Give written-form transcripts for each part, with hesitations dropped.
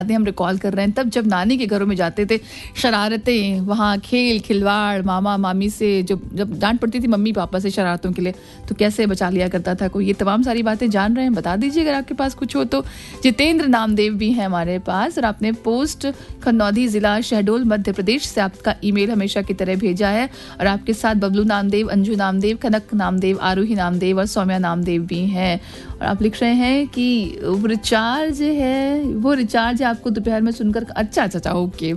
यादें हम रिकॉल कर रहे हैं, तब जब नानी के घरों में जाते थे, शरारतें, वहाँ खेल खिलवाड़, मामा मामी से जब डांट पड़ती थी मम्मी पापा से शरारतों के लिए, तो कैसे बचा लिया करता था कोई। ये तमाम सारी बातें जान रहे हैं, बता दीजिए अगर आपके पास कुछ हो तो। जितेंद्र नामदेव भी हैं हमारे पास, और आपने पोस्ट खन्नौदी जिला शहडोल मध्य प्रदेश से आपका ईमेल हमेशा की तरह भेजा है, और आपके साथ बबलू नामदेव, अंजू नामदेव, कनक नामदेव, आरूही नामदेव और सौम्या नामदेव भी हैं। और आप लिख रहे हैं कि वो रिचार्ज है आपको दोपहर में सुनकर। अच्छा ओके।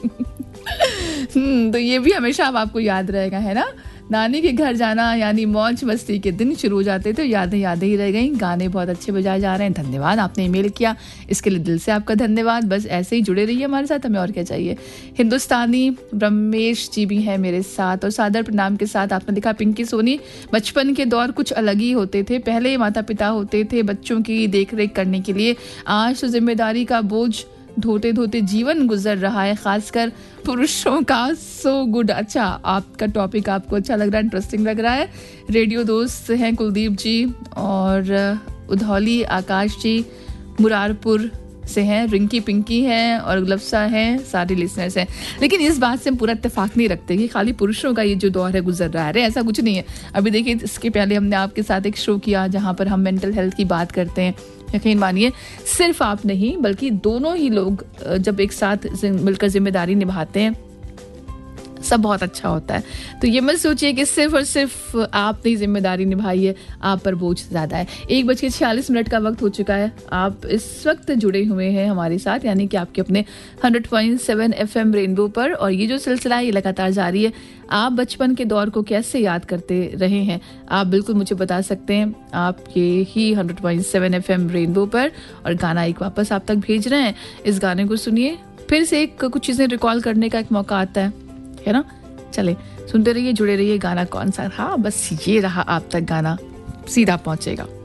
तो ये भी हमेशा अब आपको याद रहेगा, है ना। नानी के घर जाना यानी मौज मस्ती के दिन शुरू हो जाते थे, यादें ही रह गई। गाने बहुत अच्छे बजाए जा रहे हैं, धन्यवाद, आपने ईमेल किया, इसके लिए दिल से आपका धन्यवाद। बस ऐसे ही जुड़े रहिए हमारे साथ, हमें और क्या चाहिए। हिंदुस्तानी ब्रह्मेश जी भी हैं मेरे साथ, और सादर प्रणाम के साथ आपने लिखा, पिंकी सोनी, बचपन के दौर कुछ अलग ही होते थे। पहले माता पिता होते थे बच्चों की देख रेख करने के लिए, आज तो जिम्मेदारी का बोझ धोते धोते जीवन गुजर रहा है, खासकर पुरुषों का। So good. अच्छा, आपका टॉपिक आपको अच्छा लग रहा है, इंटरेस्टिंग लग रहा है। रेडियो दोस्त हैं कुलदीप जी, और उधौली आकाश जी मुरारपुर से हैं, रिंकी पिंकी हैं और गुलफ्सा हैं, सारे लिसनर्स हैं। लेकिन इस बात से हम पूरा इत्तेफाक नहीं रखते कि खाली पुरुषों का ये जो दौर है गुजर रहा है, ऐसा कुछ नहीं है। अभी देखिए, इसके पहले हमने आपके साथ एक शो किया जहाँ पर हम मेंटल हेल्थ की बात करते हैं। यकीन मानिए, सिर्फ आप नहीं बल्कि दोनों ही लोग जब एक साथ मिलकर जिम्मेदारी निभाते हैं, सब बहुत अच्छा होता है। तो ये मत सोचिए कि सिर्फ और सिर्फ आपने जिम्मेदारी निभाई है, आप पर बोझ ज़्यादा है। 1:46 का वक्त हो चुका है। आप इस वक्त जुड़े हुए हैं हमारे साथ, यानी कि आपके अपने 100.7 FM रेनबो पर, और ये जो सिलसिला है ये लगातार जारी है। आप बचपन के दौर को कैसे याद करते रहे हैं, आप बिल्कुल मुझे बता सकते हैं आपके ही 100.7 FM रेनबो पर, और गाना एक वापस आप तक भेज रहे हैं। इस गाने को सुनिए, फिर से कुछ चीज़ें रिकॉल करने का एक मौका आता है ना। चले सुनते रहिए, जुड़े रहिए। गाना कौन सा? हाँ, बस ये रहा, आप तक गाना सीधा पहुंचेगा।